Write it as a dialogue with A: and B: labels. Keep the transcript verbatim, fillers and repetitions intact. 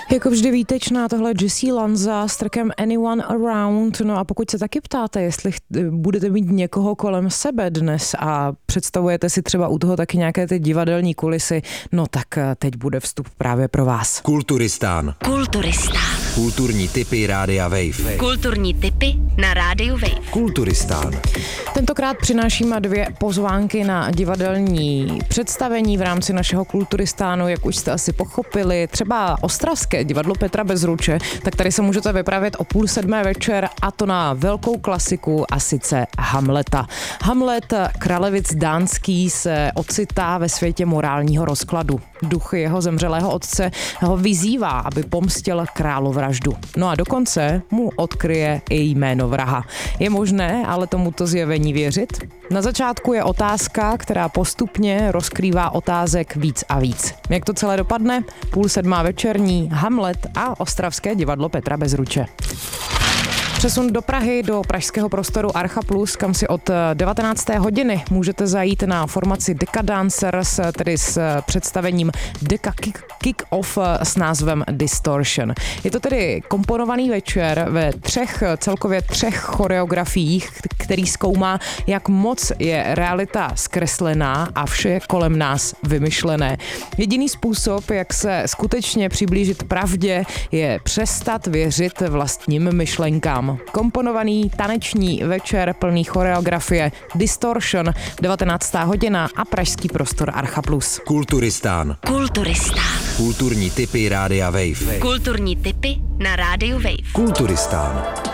A: Jako vždy výtečná tohle Jessie Lanza s trackem Anyone Around. No a pokud se taky ptáte, jestli budete mít někoho kolem sebe dnes a představujete si třeba u toho taky nějaké ty divadelní kulisy, no tak teď bude vstup právě pro vás.
B: Kulturistán.
C: Kulturistán.
B: Kulturní tipy Rádia Wave.
C: Kulturní tipy na Rádiu Wave.
B: Kulturistán.
A: Tentokrát přinášíme dvě pozvánky na divadelní představení v rámci našeho Kulturistánu, jak už jste asi pochopili, třeba ostravské divadlo Petra Bezruče, tak tady se můžete vypravit o půl sedmé večer, a to na velkou klasiku, a sice Hamleta. Hamlet, kralevic dánský, se ocitá ve světě morálního rozkladu. Duch jeho zemřelého otce ho vyzývá, aby pomstil královraždu. No a dokonce mu odkryje i jméno vraha. Je možné ale tomuto zjevení věřit? Na začátku je otázka, která postupně rozkrývá otázek víc a víc. Jak to celé dopadne? Půl sedmá večerní, Hamlet a ostravské divadlo Petra Bezruče. Přesun do Prahy, do pražského prostoru Archa Plus, kam si od devatenácté hodiny můžete zajít na formaci Deka Dancers, tedy s představením Deka Kick, Kick Off s názvem Distortion. Je to tedy komponovaný večer ve třech, celkově třech choreografiích, který zkoumá, jak moc je realita zkreslená a vše je kolem nás vymyšlené. Jediný způsob, jak se skutečně přiblížit pravdě, je přestat věřit vlastním myšlenkám. Komponovaný taneční večer plný choreografie Distortion, devatenáctá hodina a pražský prostor Archa Plus.
B: Kulturistán.
C: Kulturistán.
B: Kulturní tipy Rádia Wave.
C: Kulturní tipy na Rádiu Wave.
B: Kulturistán.